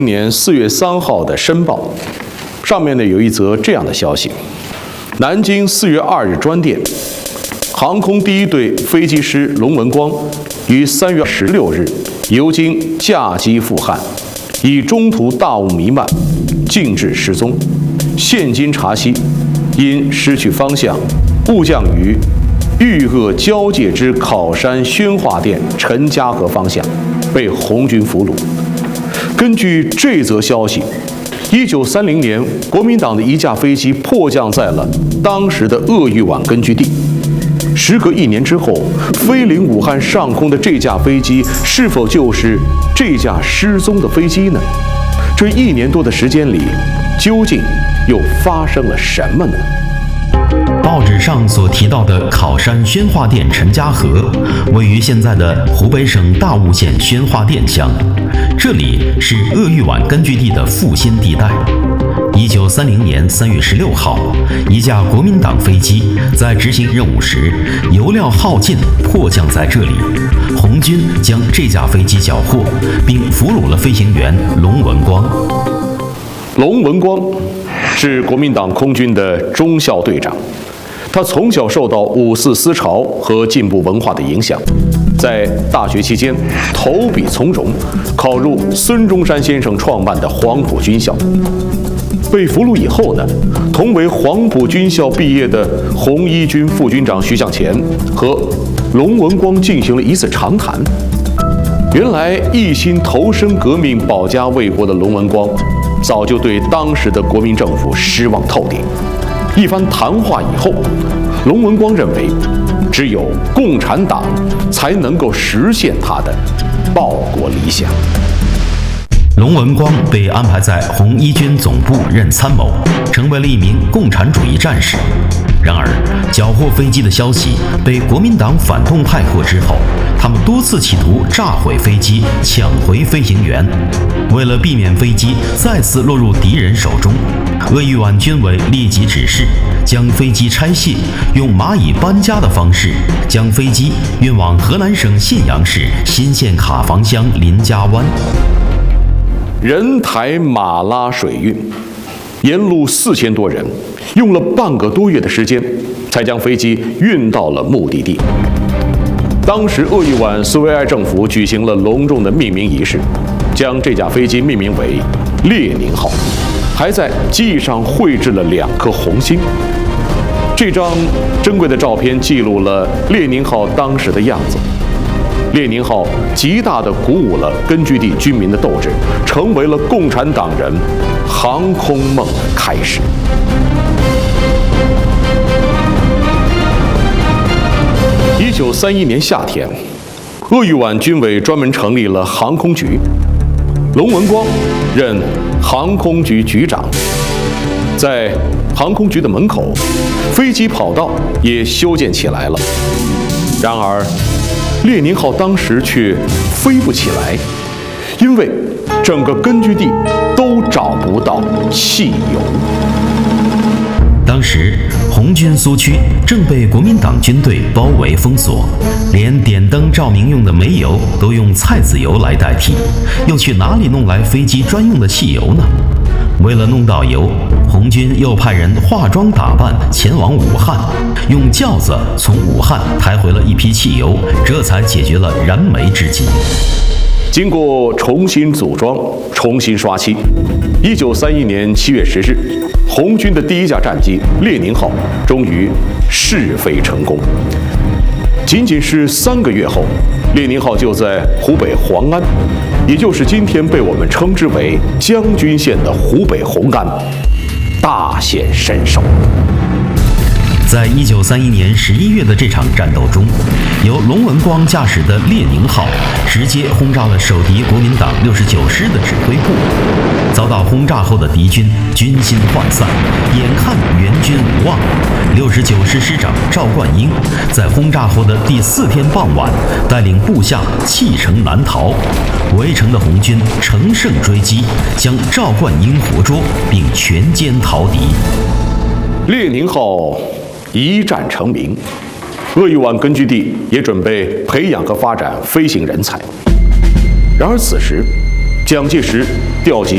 年4月3号的《申报》上面呢有一则这样的消息：南京4月2日专电，航空第一队飞机师龙文光于3月16日由京驾机赴汉，以中途大雾弥漫，径至失踪。现今查悉，因失去方向，误降于豫鄂交界之考山宣化店陈家河方向，被红军俘虏。根据这则消息，1930年，国民党的一架飞机迫降在了当时的鄂豫皖根据地。时隔1年之后，飞临武汉上空的这架飞机，是否就是这架失踪的飞机呢？这1年多的时间里，究竟又发生了什么呢？ 报纸上所提到的考山宣化店陈家河，位于现在的湖北省大悟县宣化店乡，这里是鄂豫皖根据地的复兴地带。1930年3月16号，一架国民党飞机在执行任务时，油料耗尽，迫降在这里。红军将这架飞机缴获，并俘虏了飞行员龙文光。 龙文光是国民党空军的中校队长，他从小受到五四思潮和进步文化的影响，在大学期间投笔从戎，考入孙中山先生创办的黄埔军校。被俘虏以后呢，同为黄埔军校毕业的红一军副军长徐向前和龙文光进行了一次长谈。原来一心投身革命、保家卫国的龙文光，早就对当时的国民政府失望透顶。一番谈话以后，龙文光认为，只有共产党才能够实现他的报国理想。 龙文光被安排在红一军总部任参谋，成为了一名共产主义战士。然而，缴获飞机的消息被国民党反动派获知后，他们多次企图炸毁飞机，抢回飞行员。为了避免飞机再次落入敌人手中，鄂豫皖军委立即指示将飞机拆卸，用蚂蚁搬家的方式将飞机运往河南省信阳市新县卡房乡林家湾。 人抬马拉水运，沿路4000多人，用了半个多月的时间，才将飞机运到了目的地。当时鄂豫皖苏维埃政府举行了隆重的命名仪式，将这架飞机命名为列宁号，还在机翼上绘制了2颗红星。这张珍贵的照片记录了列宁号当时的样子。列宁号极大地鼓舞了根据地军民的斗志，成为了共产党人航空梦的开始。1931年夏天，鄂豫皖军委专门成立了航空局，龙文光任航空局局长。在航空局的门口，飞机跑道也修建起来了。然而，列宁号当时却飞不起来，因为整个根据地都找不到汽油。 当时红军苏区正被国民党军队包围封锁，连点灯照明用的煤油都用菜籽油来代替，又去哪里弄来飞机专用的汽油呢？为了弄到油，红军又派人化妆打扮前往武汉，用轿子从武汉抬回了一批汽油，这才解决了燃眉之急。 经过重新组装、重新刷漆，1931年7月10日，红军的第一架战机列宁号终于试飞成功。仅仅是3个月后，列宁号就在湖北黄安，也就是今天被我们称之为将军县的湖北红安，大显身手。 在1931年11月的这场战斗中，由龙文光驾驶的列宁号直接轰炸了守敌国民党69师的指挥部。遭到轰炸后的敌军军心涣散，眼看援军无望，69师师长赵冠英在轰炸后的第4天傍晚，带领部下弃城南逃。围城的红军乘胜追击，将赵冠英活捉，并全歼逃敌。 列宁号一战成名，鄂豫皖根据地也准备培养和发展飞行人才。然而此时，蒋介石调集